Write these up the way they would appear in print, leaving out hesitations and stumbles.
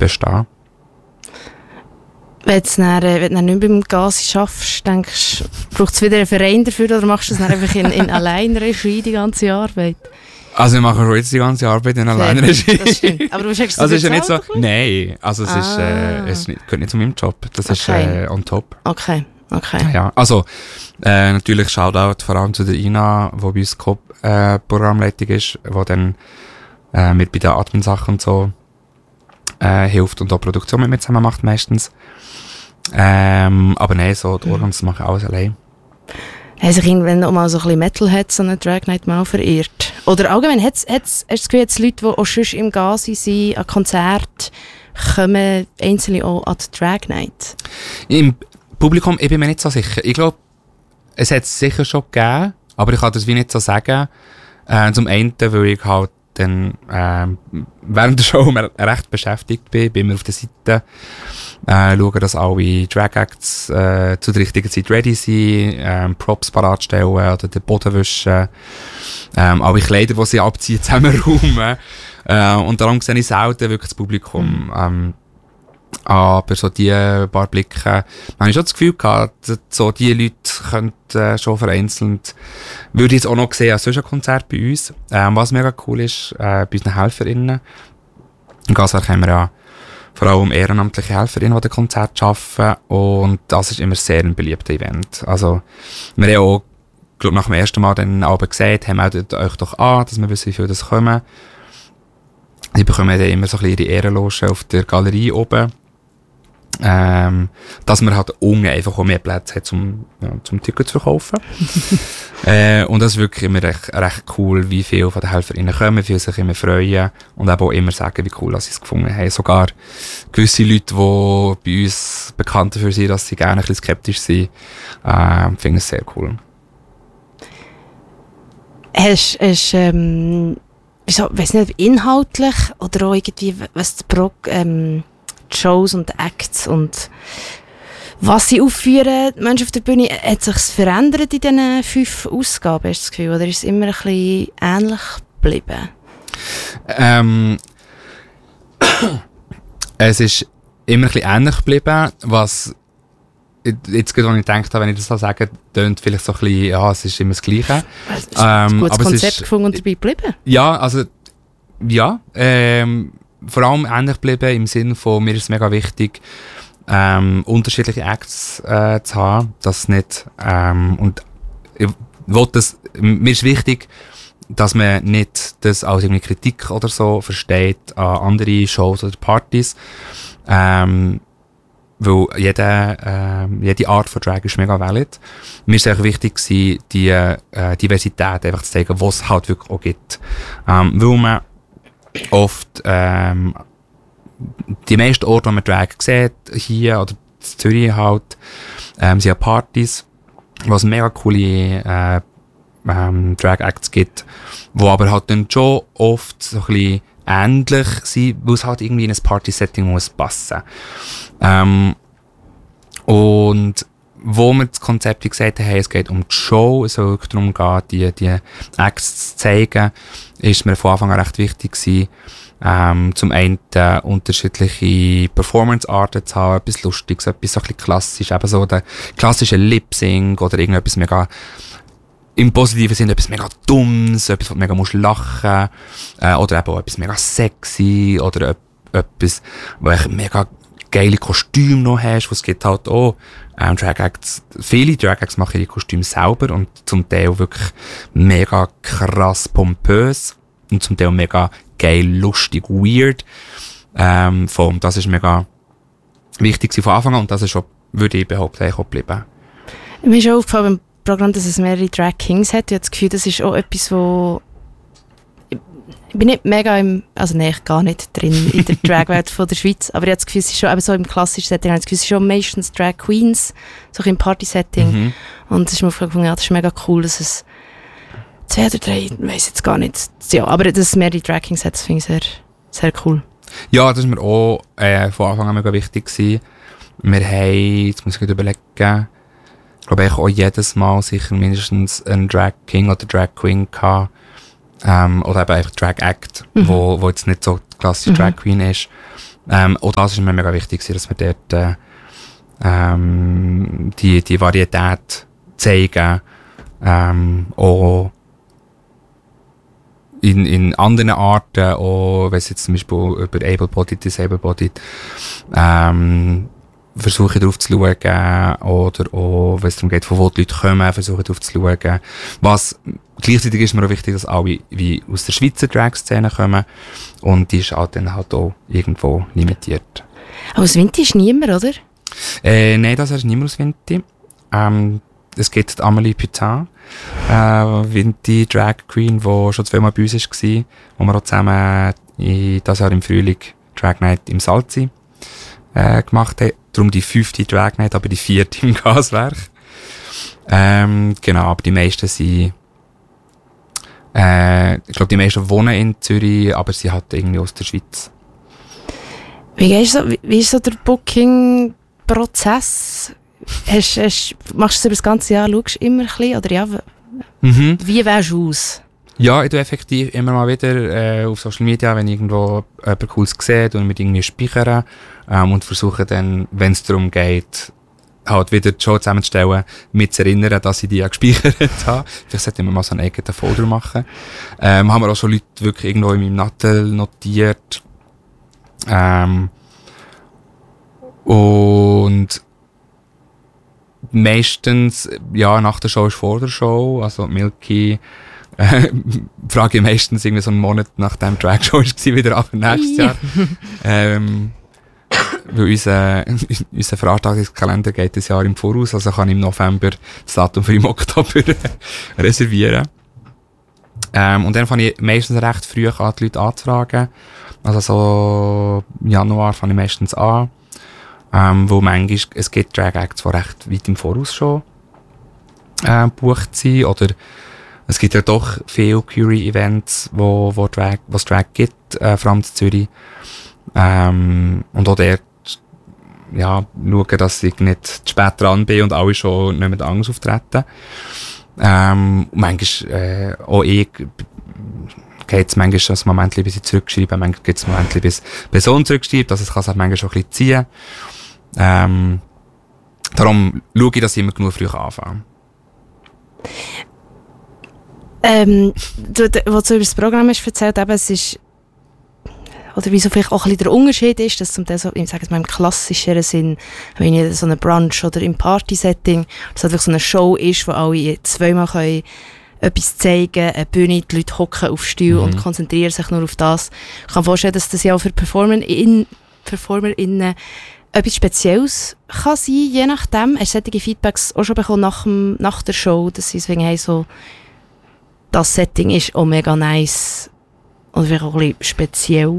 bestehen. Wenn du dann nicht beim Gas arbeitest, denkst du, braucht es wieder einen Verein dafür oder machst du das dann einfach in Alleinregie, die ganze Arbeit? Also ich mache schon jetzt die ganze Arbeit in Alleinregie. Das stimmt. Aber du sagst, also ist ja nicht so. Nein, also es gehört nicht zu meinem Job. Das ist on top. Okay. Ja, also natürlich Shoutout vor allem zu der Ina, die bei uns Programmleitung ist, die dann mit bei den Admin-Sachen und so hilft und auch Produktion mit mir zusammen macht meistens. Aber nein, so die Organs mache ich alles allein. Haben sich irgendwann noch mal so ein bisschen Metalheads an einer Drag Night mal verirrt? Oder allgemein, hast du das Gefühl, jetzt Leute, die auch schon im Gazi sind, an Konzert, kommen einzelne auch an die Drag Night? Im Publikum, ich bin mir nicht so sicher. Ich glaube, es hat es sicher schon gegeben, aber ich kann das wie nicht so sagen. Zum einen, weil ich halt dann während der Show recht beschäftigt bin wir auf der Seite, schauen, dass alle Drag Acts zu der richtigen Zeit ready sind, Props parat stellen oder den Boden wischen, alle Kleider, die sie abziehen, zusammenräumen. Und darum sehe ich selten wirklich das Publikum. Aber so die paar Blicke, habe ich schon das Gefühl gehabt, so die Leute könnten schon vereinzelt, würde ich jetzt auch noch sehen als sonst ein Konzert bei uns. Was mega cool ist, bei unseren HelferInnen. Im Gaswerk haben wir ja vor allem ehrenamtliche HelferInnen, die das Konzert arbeiten. Und das ist immer sehr ein beliebter Event. Also, wir haben auch, glaube nach dem ersten Mal dann Abend gesagt, meldet euch doch an, dass wir wissen, wie viele das kommen. Die bekommen dann immer so ein bisschen ihre Ehrenloge auf der Galerie oben. Dass man halt unten einfach auch mehr Plätze hat, zum Ticket zu verkaufen. Und das ist wirklich immer recht cool, wie viele von den HelferInnen kommen, wie viele sich immer freuen und eben auch immer sagen, wie cool sie es gefunden haben. Sogar gewisse Leute, die bei uns bekannt dafür sind, dass sie gerne ein bisschen skeptisch sind, finden es sehr cool. Hast weiss nicht, inhaltlich oder auch irgendwie, was die Shows und Acts und was sie aufführen, die Menschen auf der Bühne, hat sich verändert in diesen 5 Ausgaben, hast du das Gefühl? Oder ist es immer ein bisschen ähnlich geblieben? Es ist immer ein bisschen ähnlich geblieben, was jetzt gerade, als ich gedacht habe, wenn ich das so sage, tönt vielleicht so ein bisschen, ja, es ist immer das Gleiche. Hast du ein gutes Konzept gefunden und dabei geblieben? Ja, also, ja, vor allem ähnlich geblieben im Sinne von, mir ist es mega wichtig, unterschiedliche Acts zu haben, das nicht, und ich will das, mir ist wichtig, dass man nicht das als irgendwie Kritik oder so versteht an andere Shows oder Partys, weil jede Art von Drag ist mega valid. Mir ist es auch wichtig gewesen, die Diversität einfach zu zeigen, was es halt wirklich auch gibt. Weil man oft die meisten Orte, wo man Drag sieht, hier oder in Zürich halt, sind ja Partys, wo es mega coole Drag Acts gibt, wo aber halt dann schon oft so ein bisschen ähnlich sind, weil es halt irgendwie in ein Party-Setting muss passen. Und wo wir das Konzept gesagt haben, es geht um die Show, es soll wirklich darum gehen, die Acts zu zeigen, ist mir von Anfang an recht wichtig gewesen, zum einen unterschiedliche Performance-Arten zu haben, etwas Lustiges, etwas so ein bisschen klassisch, eben so der klassische Lip-Sync oder irgendetwas mega, im positiven Sinne etwas mega Dummes, etwas, wo du mega musst lachen, oder eben auch etwas mega sexy, oder etwas, wo du mega geile Kostüme noch hast, was es gibt halt auch Drag Acts, viele Drag Acts machen ihre Kostüme selber und zum Teil wirklich mega krass pompös und zum Teil mega geil, lustig, weird. Das ist mega wichtig von Anfang an und das ist auch, würde ich behaupten, auch geblieben. Mir ist auch aufgefallen beim Programm, dass es mehrere Drag Kings hat. Ich habe das Gefühl, das ist auch etwas, wo ich bin nicht mega gar nicht drin in der Drag-Welt von der Schweiz, aber ich habe das Gefühl, es ist schon eben so im klassischen Setting, ich habe das Gefühl, es ist schon meistens Drag Queens, so im Party-Setting. Mhm. Und es ist mir aufgefallen, ja, das ist mega cool, dass es 2 oder 3, ich weiss jetzt gar nicht, ja, aber dass es mehrere Drag Kings hat, das finde ich sehr, sehr cool. Ja, das ist mir auch von Anfang an mega wichtig gewesen. Wir haben, jetzt muss ich überlegen, glaube ich auch jedes Mal sicher mindestens einen Drag King oder Drag Queen gehabt. Oder eben einfach Drag Act, wo jetzt nicht so die klassische Drag Queen ist. Auch das ist mir mega wichtig, dass wir dort die Varietät zeigen, auch in anderen Arten, auch wenn es jetzt zum Beispiel über Able-Bodied, Disable-Bodied, versuche darauf zu schauen, oder auch, wenn es darum geht, von wo die Leute kommen, versuche darauf zu schauen. Was gleichzeitig ist mir auch wichtig, dass alle wie aus der Schweizer Drag-Szene kommen, und die ist halt dann halt auch irgendwo limitiert. Aber aus Vinti ist niemand, oder? Nein, das ist niemand aus Vinti. Es gibt die Amélie Putain, Vinti Drag Queen, die schon zweimal bei uns war, wo wir auch zusammen dieses Jahr im Frühling Drag Night im Salzi gemacht haben. Darum die 5. Drag Night, aber die 4. im Gaswerk. Genau, aber die meisten sind, ich glaube, die meisten wohnen in Zürich, aber sie hat irgendwie aus der Schweiz. Wie ist so der Booking-Prozess? Machst du es über das ganze Jahr, schaust du immer ein bisschen, oder ja? Wie wählst du aus? Ja, ich tue effektiv immer mal wieder auf Social Media, wenn ich irgendwo etwas Cooles sehe, und mit irgendwie speichern und versuche dann, wenn es darum geht, halt wieder die Show zusammenzustellen, mich zu erinnern, dass ich die ja gespeichert habe. Vielleicht sollte ich mir mal so einen eigenen Folder machen. Haben wir auch schon Leute wirklich irgendwo in meinem Nattel notiert. Und meistens, ja, nach der Show ist vor der Show, also Milky, frage ich meistens irgendwie so einen Monat nach dem Drag-Show war wieder ab nächstes Jahr. Weil unser Veranstaltungskalender geht ein Jahr im Voraus, also kann ich im November das Datum für im Oktober reservieren. Und dann fange ich meistens recht früh an, die Leute anzufragen. Also so im Januar fange ich meistens an. Wo manchmal, es gibt Drag Acts, die recht weit im Voraus schon gebucht sind, oder es gibt ja doch viele Curie-Events, was Drag gibt, vor allem in Zürich. Und auch dort, ja, schauen, dass ich nicht zu spät dran bin und alle schon nicht mit Angst auftreten. Manchmal, auch ich, geht es manchmal ein Moment, bis ich zurückschreibe, manchmal gibt es ein Moment, bis die Person zurückschreibt, also es kann sich manchmal schon ein bisschen ziehen. Darum schaue ich, dass ich immer genug früh anfangen kann. Was du über das Programm hast erzählt, eben, es ist, oder wieso vielleicht auch ein bisschen der Unterschied ist, dass zum Teil so, ich sage es mal im klassischeren Sinn, wenn ich so eine Brunch oder im Party-Setting, dass es einfach so eine Show ist, wo alle zweimal können etwas zeigen, eine Bühne, die Leute hocken auf Stühle und konzentrieren sich nur auf das. Ich kann mir vorstellen, dass das ja auch für PerformerInnen etwas Spezielles kann sein, je nachdem. Hast du solche Feedbacks auch schon bekommen nach der Show, dass sie deswegen haben, so, das Setting ist auch mega nice und vielleicht auch ein bisschen speziell?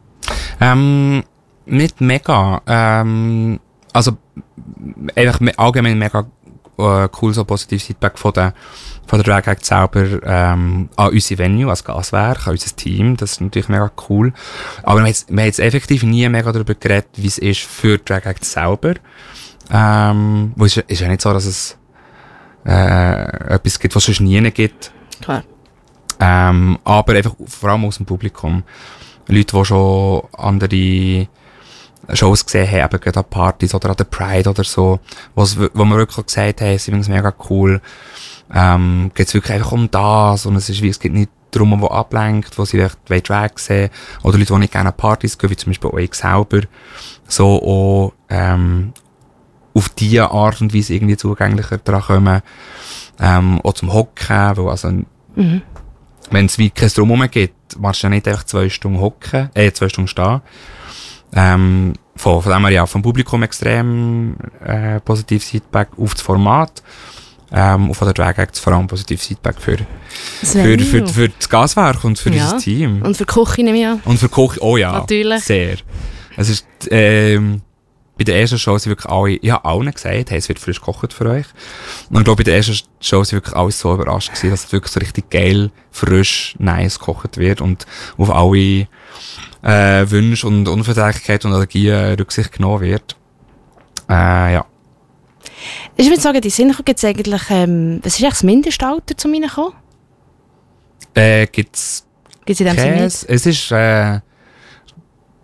Nicht mega. Also einfach allgemein mega cool, so positives Feedback von der Drag Act selber an unsere Venue, als Gaswerk, an unser Team. Das ist natürlich mega cool. Aber wir haben jetzt effektiv nie mega darüber geredet, wie es ist für die Drag Act selber. Wo ist ja nicht so, dass es etwas gibt, was es sonst nie gibt. Klar. Aber einfach vor allem aus dem Publikum. Leute, die schon andere Shows gesehen haben, eben gerade an Partys oder an der Pride oder so, wo wir wirklich gesagt haben, sie finden es mega cool. Geht es wirklich einfach um das, und es geht nicht darum, wo ablenkt, wo sie vielleicht Drag sehen, oder Leute, die nicht gerne an Partys gehen, wie zum Beispiel auch ich selber, so auch auf diese Art und Weise irgendwie zugänglicher dran kommen, auch zum Hocken, weil also wenn es wie kein Drumherum gibt, machst du ja nicht einfach 2 Stunden hocken, 2 Stunden stehen. Von dem her ja vom Publikum extrem positives Feedback auf das Format. Und von der Drag Acts vor allem positives Feedback für das Gaswerk und für unser Team. Und für die Küche nehme ich an. Und für die Küche, oh ja. Natürlich. Sehr. Es ist, bei der ersten Show sind wirklich alle, ich habe allen gesagt, hey, es wird frisch gekocht für euch. Und ich glaube, bei der ersten Show sind wirklich alle so überrascht gewesen, dass es wirklich so richtig geil, frisch, nice gekocht wird und auf alle Wünsche und Unverträglichkeit und Allergien Rücksicht genommen wird. Ja. Ich würde sagen, die Sinne gibt es eigentlich, was ist eigentlich das Mindestalter zum Reinkommen? Gibt's in dem Sinne nicht? Es ist,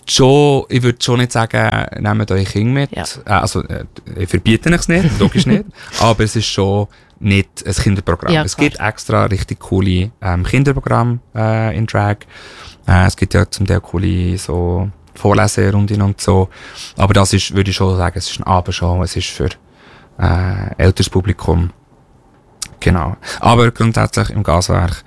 schon, ich würde schon nicht sagen, nehmt euch Kinder mit. Ja. Ich verbiete es nicht, logisch nicht. Aber es ist schon nicht ein Kinderprogramm. Ja, es klar. gibt extra richtig coole Kinderprogramme in Drag. Es gibt ja zum Teil coole so Vorleserunden und so. Aber das ist, würde ich schon sagen, es ist eine Abendshow. Es ist für älteres Publikum. Genau. Aber grundsätzlich im Gaswerk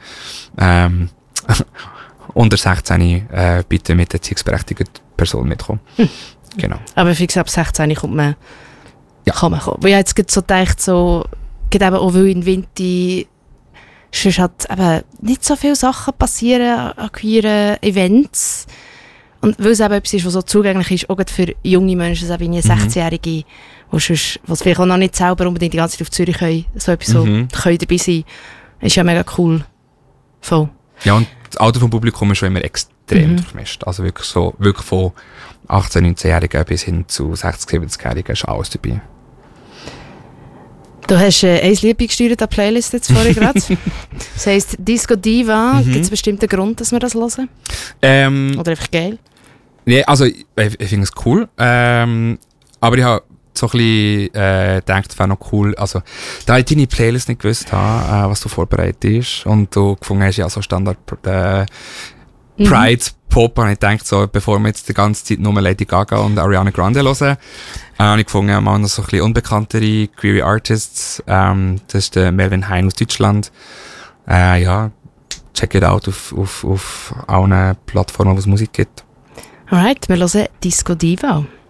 unter 16 bitte mit erziehungsberechtigter Person mitkommen. Genau. Aber wie gesagt, ab 16 kommt man, Ja. kann man kommen. Weil ich jetzt gerade so gedacht, so, gerade eben auch weil in Winter sonst halt eben nicht so viele Sachen passieren an queeren Events. Und weil es eben etwas ist, was so zugänglich ist, auch gerade für junge Menschen, also wie eine 16-Jährige, die vielleicht auch noch nicht selber unbedingt die ganze Zeit auf Zürich können, so etwas so können dabei sein, ist ja mega cool. Voll. Ja, und das Alter vom Publikum ist schon immer extrem durchmischt. Also wirklich von 18-, 19-Jährigen bis hin zu 60-, 70-Jährigen ist alles dabei. Du hast ein Liebe gesteuert an die Playlist jetzt vorher gerade. Das heisst Disco Diva. Gibt es einen bestimmten Grund, dass wir das hören? Oder einfach geil? Nee, also ich finde es cool. Aber ich habe so ein bisschen gedacht, es wäre noch cool. Also, da ich deine Playlist nicht gewusst habe, was du vorbereitet bist und du gefunden hast, ja, so Standard Pride Pop, und ich dachte so, bevor wir jetzt die ganze Zeit nur Lady Gaga und Ariana Grande hören, habe ich gefunden, mal noch so ein bisschen unbekanntere queer Artists. Das ist der Melvin Hein aus Deutschland. Ja, check it out auf allen Plattformen, wo es Musik gibt. Alright, wir hören Disco Diva.